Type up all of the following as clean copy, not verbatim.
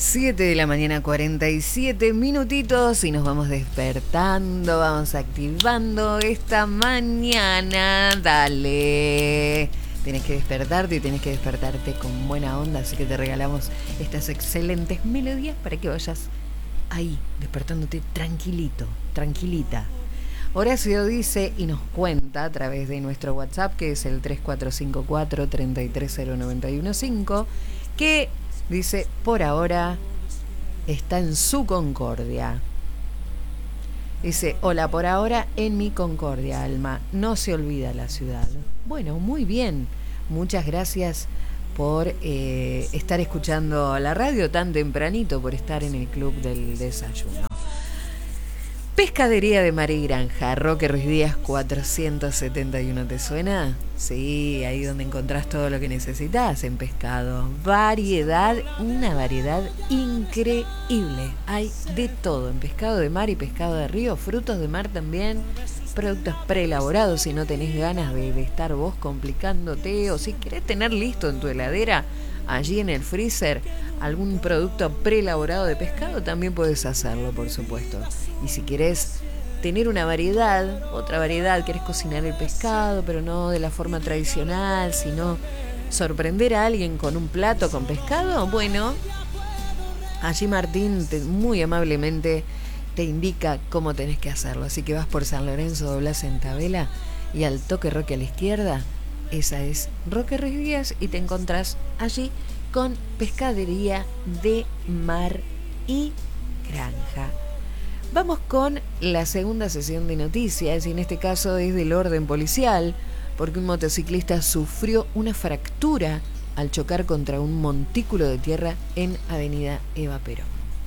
7 de la mañana, 47 minutitos y nos vamos despertando, vamos activando esta mañana. Dale. Tienes que despertarte y tienes que despertarte con buena onda, así que te regalamos estas excelentes melodías para que vayas ahí, despertándote tranquilito, tranquilita. Horacio dice y nos cuenta a través de nuestro WhatsApp, que es el 3454-330915, que dice, por ahora está en su Concordia. Dice, hola, por ahora en mi Concordia, Alma. No se olvida la ciudad. Bueno, muy bien. Muchas gracias por estar escuchando la radio tan tempranito, por estar en el club del desayuno. Pescadería de Mar y Granja, Roque Ruiz Díaz 471, ¿te suena? Sí, ahí donde encontrás todo lo que necesitas en pescado. Variedad, una variedad increíble. Hay de todo en pescado de mar y pescado de río, frutos de mar también, productos preelaborados si no tenés ganas de estar vos complicándote, o si querés tener listo en tu heladera, allí en el freezer, algún producto preelaborado de pescado, también puedes hacerlo, por supuesto. Y si querés tener una variedad, otra variedad, querés cocinar el pescado, pero no de la forma tradicional, sino sorprender a alguien con un plato con pescado, bueno, allí Martín muy amablemente te indica cómo tenés que hacerlo. Así que vas por San Lorenzo, doblás en Tabela y al toque Roque a la izquierda, esa es Roque Ruiz Díaz, y te encontrás allí con Pescadería de Mar y Granja. Vamos con la segunda sesión de noticias, y en este caso es del orden policial, porque un motociclista sufrió una fractura al chocar contra un montículo de tierra en Avenida Eva Perón.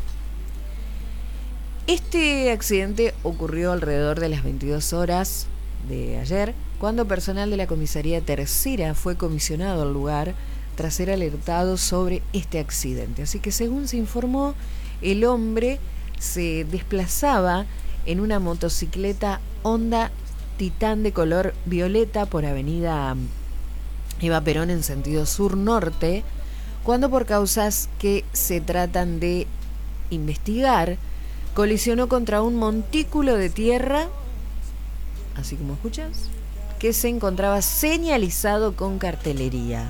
Este accidente ocurrió alrededor de las 22 horas de ayer, cuando personal de la comisaría tercera fue comisionado al lugar tras ser alertado sobre este accidente. Así que, según se informó, el hombre se desplazaba en una motocicleta Honda Titán de color violeta por Avenida Eva Perón en sentido sur-norte, cuando, por causas que se tratan de investigar, colisionó contra un montículo de tierra, así como escuchas, que se encontraba señalizado con cartelería.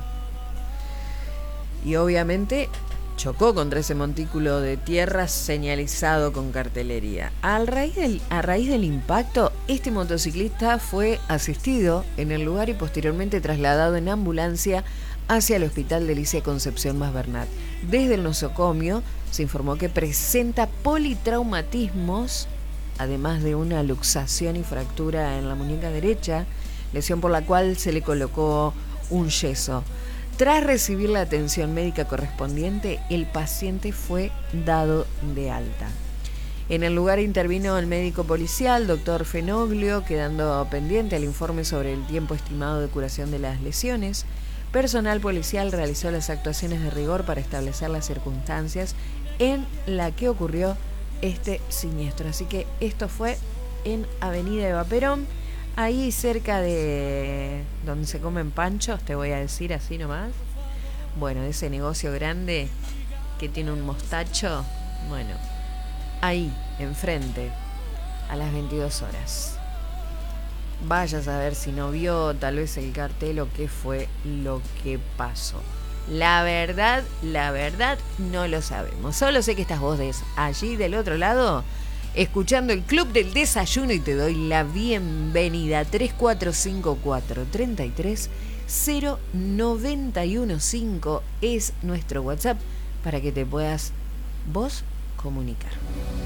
Y obviamente chocó contra ese montículo de tierra señalizado con cartelería. A raíz del impacto, este motociclista fue asistido en el lugar y posteriormente trasladado en ambulancia hacia el Hospital Delicia Concepción Mas Bernat. Desde el nosocomio se informó que presenta politraumatismos, además de una luxación y fractura en la muñeca derecha, lesión por la cual se le colocó un yeso. Tras recibir la atención médica correspondiente, el paciente fue dado de alta. En el lugar intervino el médico policial, doctor Fenoglio, quedando pendiente al informe sobre el tiempo estimado de curación de las lesiones. Personal policial realizó las actuaciones de rigor para establecer las circunstancias en la que ocurrió este siniestro. Así que esto fue en Avenida Eva Perón, ahí cerca de donde se comen panchos, te voy a decir así nomás. Bueno, ese negocio grande que tiene un mostacho, bueno, ahí, enfrente, a las 22 horas. Vaya a saber si no vio tal vez el cartel o qué fue lo que pasó. La verdad, no lo sabemos. Solo sé que estás vos allí del otro lado, escuchando el Club del Desayuno, y te doy la bienvenida. 3454-330915 es nuestro WhatsApp para que te puedas vos comunicar.